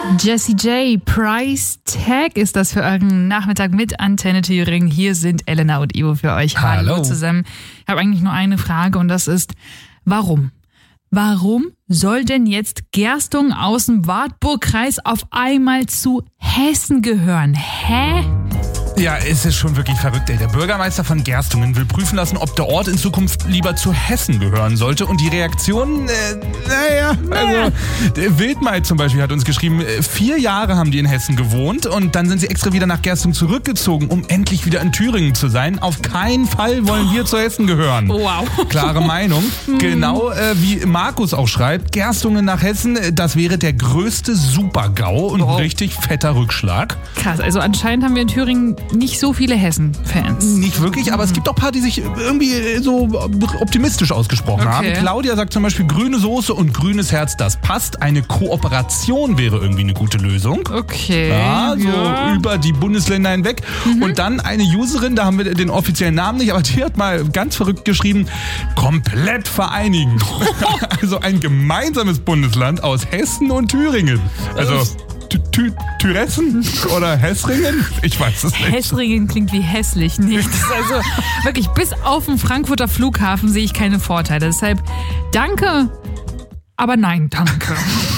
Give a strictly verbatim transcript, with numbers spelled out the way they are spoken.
Jessie J, Price Tag ist das für euren Nachmittag mit Antenne Thüringen. Hier sind Elena und Ivo für euch. Hallo. Hallo zusammen. Ich habe eigentlich nur eine Frage und das ist, warum? Warum soll denn jetzt Gerstungen aus dem Wartburgkreis auf einmal zu Hessen gehören? Hä? Ja, es ist schon wirklich verrückt. Der Bürgermeister von Gerstungen will prüfen lassen, ob der Ort in Zukunft lieber zu Hessen gehören sollte. Und die Reaktion, äh, naja, also der Wildmaid zum Beispiel hat uns geschrieben, vier Jahre haben die in Hessen gewohnt und dann sind sie extra wieder nach Gerstungen zurückgezogen, um endlich wieder in Thüringen zu sein. Auf keinen Fall wollen wir zu Hessen gehören. Wow. Klare Meinung. Genau äh, wie Markus auch schreibt, Gerstungen nach Hessen, das wäre der größte Super-GAU und Wow. richtig fetter Rückschlag. Krass, also anscheinend haben wir in Thüringen nicht so viele Hessen-Fans. Nicht wirklich, aber es gibt auch ein paar, die sich irgendwie so optimistisch ausgesprochen Okay. haben. Claudia sagt zum Beispiel, grüne Soße und grünes Herz, das passt. Eine Kooperation wäre irgendwie eine gute Lösung. Okay. Ja, so ja. über die Bundesländer hinweg. Mhm. Und dann eine Userin, da haben wir den offiziellen Namen nicht, aber die hat mal ganz verrückt geschrieben, komplett vereinigen. Also ein gemeinsames Bundesland aus Hessen und Thüringen. Also Thü- Thüressen oder Hessringen? Ich weiß es nicht. Hessringen klingt wie hässlich, nicht? Das ist also wirklich, bis auf den Frankfurter Flughafen sehe ich keine Vorteile. Deshalb danke, aber nein, danke.